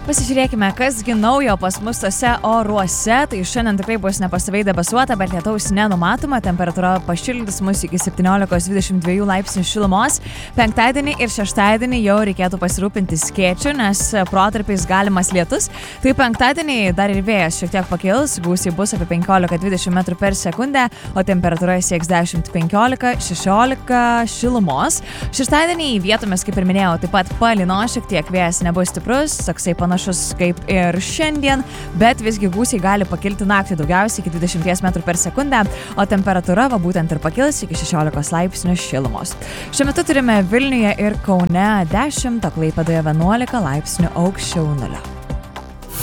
Pasižiūrėkime, kasgi naujo pas mus tose oruose. Tai šiandien tikrai bus nepastoviai debesuota, bet lietaus nenumatoma. Temperatūra pašildys mus iki 17-22 laipsnių šilumos. Penktadienį ir šeštadienį jau reikėtų pasirūpinti skėčiu, nes protarpiais galimas lietus. Tai penktadienį dar ir vėjas šiek tiek pakils, gūsiai bus apie 15-20 metrų per sekundę, o temperatūra sieks 10-15-16 šilumos. Šeštadienį vietomis, kaip ir minėjau, taip pat palynos, šiek tiek vėjas nebus stiprus, toksai panašus kaip ir šiandien, bet visgi gūsiai gali pakilti naktį daugiausiai iki 20 metrų per sekundę, o temperatūra būtent ir pakils iki 16 laipsnių šilumos. Šiuo metu turime Vilniuje ir Kaune 10, Klaipėdoje 11 laipsnių aukščiau nulio.